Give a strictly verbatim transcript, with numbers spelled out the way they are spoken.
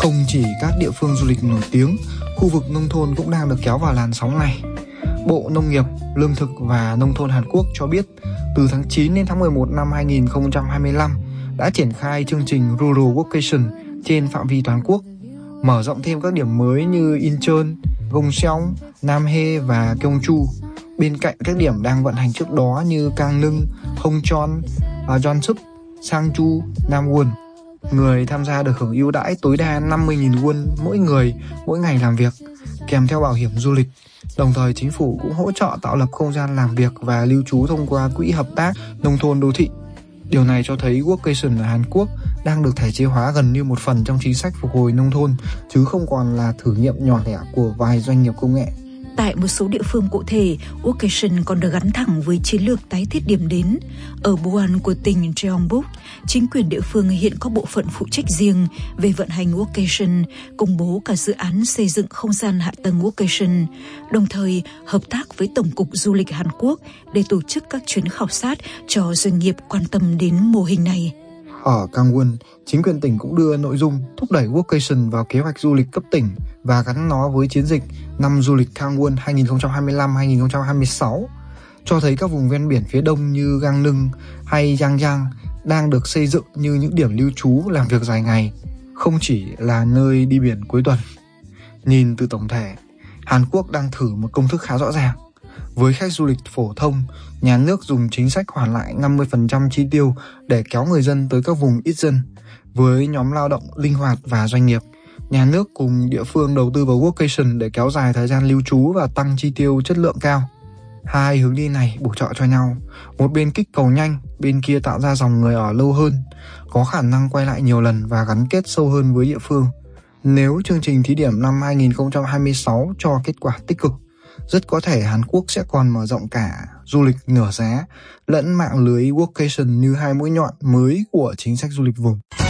Không chỉ các địa phương du lịch nổi tiếng, khu vực nông thôn cũng đang được kéo vào làn sóng này. Bộ Nông nghiệp, Lương thực và Nông thôn Hàn Quốc cho biết từ tháng chín đến tháng mười một năm hai nghìn không trăm hai mươi lăm đã triển khai chương trình Rural Workation trên phạm vi toàn quốc, mở rộng thêm các điểm mới như Incheon, Gongseong, Namhae và Gyeongju, bên cạnh các điểm đang vận hành trước đó như Gangneung, Hongcheon, Jeonsup, Sangju, Namwon. Người tham gia được hưởng ưu đãi tối đa năm mươi nghìn won mỗi người mỗi ngày làm việc, kèm theo bảo hiểm du lịch. Đồng thời chính phủ cũng hỗ trợ tạo lập không gian làm việc và lưu trú thông qua quỹ hợp tác nông thôn đô thị. Điều này cho thấy workation ở Hàn Quốc đang được thể chế hóa gần như một phần trong chính sách phục hồi nông thôn, chứ không còn là thử nghiệm nhỏ lẻ của vài doanh nghiệp công nghệ. Tại một số địa phương cụ thể, workation còn được gắn thẳng với chiến lược tái thiết điểm đến. Ở Buan của tỉnh Jeonbuk, chính quyền địa phương hiện có bộ phận phụ trách riêng về vận hành workation, công bố cả dự án xây dựng không gian hạ tầng workation, đồng thời hợp tác với Tổng cục Du lịch Hàn Quốc để tổ chức các chuyến khảo sát cho doanh nghiệp quan tâm đến mô hình này. Ở Gangwon, chính quyền tỉnh cũng đưa nội dung thúc đẩy workation vào kế hoạch du lịch cấp tỉnh và gắn nó với chiến dịch năm du lịch Gangwon hai nghìn không trăm hai mươi lăm hai nghìn không trăm hai mươi sáu, cho thấy các vùng ven biển phía đông như Gangneung hay Yangyang đang được xây dựng như những điểm lưu trú làm việc dài ngày, không chỉ là nơi đi biển cuối tuần. Nhìn từ tổng thể, Hàn Quốc đang thử một công thức khá rõ ràng. Với khách du lịch phổ thông, nhà nước dùng chính sách hoàn lại năm mươi phần trăm chi tiêu để kéo người dân tới các vùng ít dân. Với nhóm lao động linh hoạt và doanh nghiệp, nhà nước cùng địa phương đầu tư vào workation để kéo dài thời gian lưu trú và tăng chi tiêu chất lượng cao. Hai hướng đi này bổ trợ cho nhau, một bên kích cầu nhanh, bên kia tạo ra dòng người ở lâu hơn, có khả năng quay lại nhiều lần và gắn kết sâu hơn với địa phương. Nếu chương trình thí điểm năm hai nghìn không trăm hai mươi sáu cho kết quả tích cực, rất có thể Hàn Quốc sẽ còn mở rộng cả du lịch nửa giá lẫn mạng lưới workation như hai mũi nhọn mới của chính sách du lịch vùng.